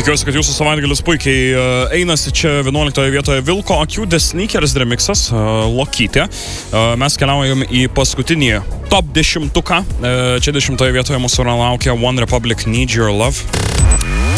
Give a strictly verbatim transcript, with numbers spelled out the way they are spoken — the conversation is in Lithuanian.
Tikiuosi, kad jūsų savaitgalis puikiai uh, einasi. Čia vienuoliktoje vietoje Vilko akių The Sneakers remixas, uh, Lokytė. Uh, mes keliaujam į paskutinį top dešimtuką. Uh, čia dešimtoje vietoje mūsų laukia One Republic Need Your Love.